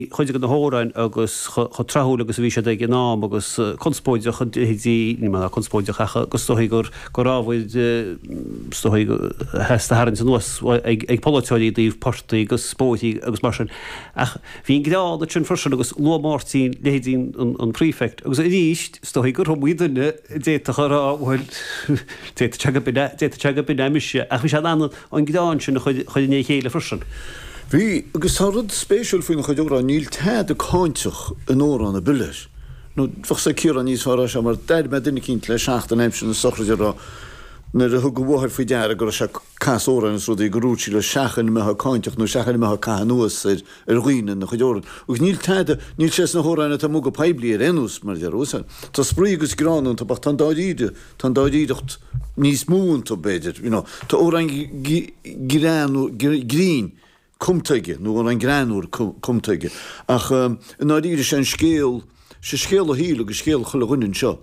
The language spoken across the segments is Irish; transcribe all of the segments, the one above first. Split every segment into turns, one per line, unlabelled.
chuide go na hórain agus chu trathúla agus bhí sé ag ná agus conspóideach chuí ní conspóideach agus stoí gur ráhfuid stoí heasta harann san nuas ag politeáí díomh portaí agus spóití agus mar sin. Ach bhín grád sin freisin agus luamártíín lédín an prífect. Agus a ríist stoí gur muoine déta churáhfuil déta bin éimiise ach bhí sé an gdáin sin chuid né chéile freisin.
Bhí agus tá rud spéisiúil faoin chuid órá níl tead a cáinteach an órán a bulis. nó fach sa círa níos fara se mar deir me duine cinint le 7 éimsin na sochraide ra na a thug go bhthir faoi deara gur se cas óran is rud i grútí le seachan metha cáinteach nó seachan metha cá nuas ar roioine na chuideoran. Gus níl teide níl sé na hóráine tá mú go peblií ar enús mar dearúsa. Tá sprí agus gránún tá tan dáíidecht níos múnta beidir. Tá óran grín cumtaige nó an granúr cumtaige. Ach náíidir sé an scéal sé scéal a híl agus scéal chulagunnin seo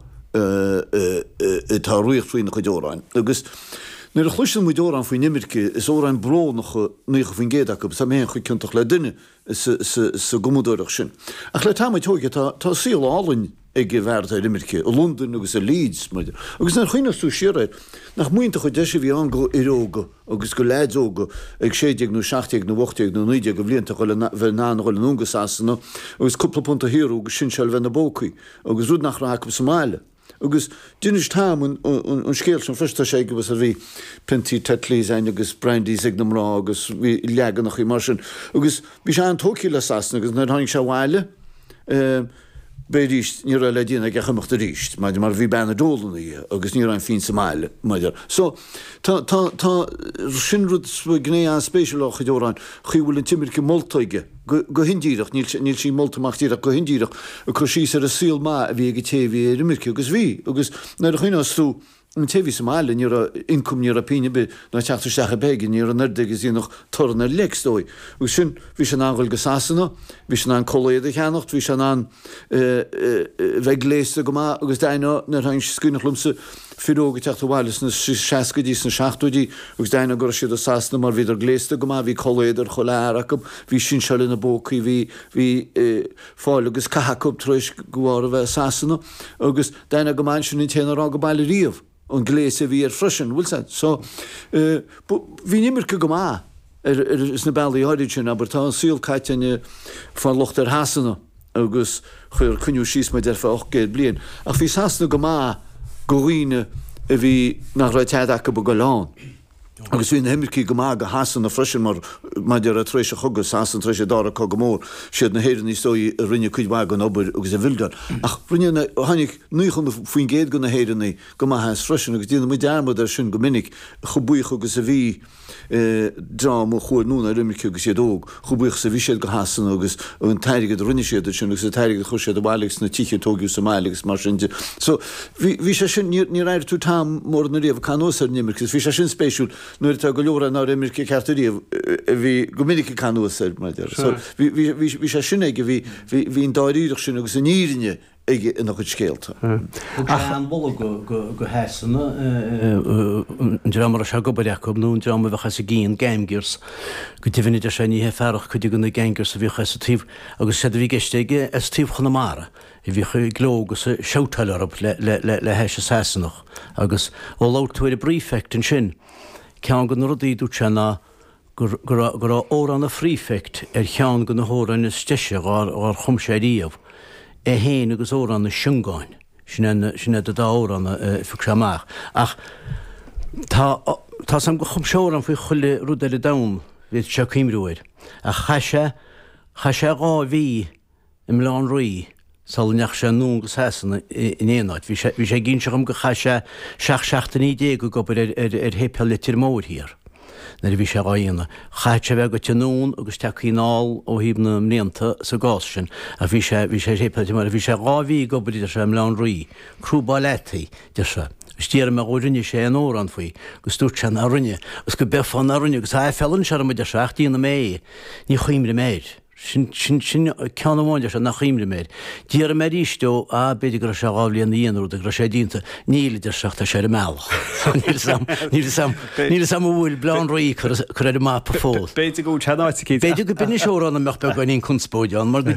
tá ruocht faoin na chuideoráin. Agus nuair a chluiste muideórán faoin nimirce is óráin brónacha nuocha faoin géadaach sa mé chu cinntaach le duine sa gomúdóireach sin. Ach le táid tóige tá síal álainn ag bhharrta nimirce a London agus a Leeds maidir. Agus nar chuoine sú sireid nach muointe chu deise bhí an go iróga agus go leidóga ag 7 nó 7 nó 8 nó 9 go bblianta bheith nána goil an ungasásanna agus cúpla punta hiú agus sin seil bheith na bócaí agus rud nach racha Somália. Agus dunis tám an scéal sin frista sé go a bhí pentí tetlís ein agus brandí signam rá agus bhí legan nach í mar sin. Agus bhí sé an tócií le sasna agus nar tháinig se bháile bé ríist ní ra le dína gechamachta ríist, maidir mar bhí benna dólanna í agus ní an fin Somália maidir. So tá sin rud gné an spéisiúil á chuideórán chuhfuil an timirce moltaige go hindíireach níl sí moltamachtíireach go hindíireach a chu sí ar a síl má a bhí go téhí rimirce agus bhí agus na a chuine tú an téhí Somália ní a incum ní a píine be na teachtarteach a begin ní an nerde agus íoch torna lecsdói. Gus sin bhí se an áhfuil go sásanna, bhí se an choléad a cheannacht, bhí se an bheith léiste go má agus daine na hain scuúnachlumsa firóga teachta bhhalas na 60 na 60 agus daine gur siad a sásanna mar bhíidir gléiste go má bhí choléad ar choléach bhí sin seil na bócaí hí fáil agus cathacub trois gohhar a bheith sásanna agus daine go máin sin in téanará go bailí riamh an gléise bhí ar frisin bhfuil sa. So bhí nimirce go má is na bailí áidir sin aber tá an síl caiiteine fan locht ar hasanna agus chuir cuniú síos me derfa 8 blian. Ach bhí sásanna go má goghine a bhí nach ra teadacha go láin. Agus bhí na himmircí go má go hasan na frisin mar maidir a tréise chugus hasan tréise dára có go mór siad na héidir níos tóí a rinne chuidhá an obair agus a bhilgan. Ach rinne tháinig nuchan faoin géad go na héidirna go má has frisin agus dtíana mu dearmad ar sin go minic chubúich agus a bhí drám ó chuir núna rimmirce agus siad óg chubúich sa bhí siad go hasan agus an teirigad rinne siad sin agus a teirigad chu siad a bhailegus na tíe tógiú Somáliagus mar sin. So bhí sé sin ní raibh tú tám mór na riamh canósar nimmirchas, bhí sé sin spéisiúil nuair tá go leora ná rimirce ceartaríomh bhí go minic canúsar maidir. So bhí sé sin ige bhí an dáiríireach sin agus an nírinne ige ina chud scéalta.
An bhla go hesanna an drámara se go bareachb nó an dráma bheitcha sa gíon gaimgirs go tíhannidir sé ní fearach chuide gona gaimgirs a bhí chasatíh agus sé bhí geisteige as tíh chuna mara. I bhí chu glógus a seotallarab le heise sasannach agus ó látuair a brífect an sin. Cean go rudaí dú sena gur órán a frífect chean go na hórain na stiise ar chumséíomh héin agus órán na siúngáin sinna dá órán fi seach. Ach tá sam go chumseórán faoi chuile rudaile dam bhí se cimrúir. A chaise gá bhí im lán roií salneach sé núgus hesanna in éanaid. Bhí sé ginn se go chaise 16 go gobar ar hépel litir mór hir. Na bhí sé gáíanana. Chaite bheith go teún agus teíál ó híbna mléanta sa gás sin a bhí sé hépel mar bhí sé gáhí gobarí se leán roií. Cruúbá letaí de se. Stíar me rinne sé an órán faoi, gus dút se a rinne, gus go befán a rinne, gus fellann se muidir seachtaí na mé, ní chuimre méid. sin ceanháinte se nach chiimle méid. Díar mé ríisteo a beidir gur se gáblíon íonú de gur sé dínta nílidir seachta sé meach. Níl sam bhfuil bleán roií chu mapa fós.
Beidir go teáid.
Beidir go bin seórán meach be gaíon chunspóideán, mar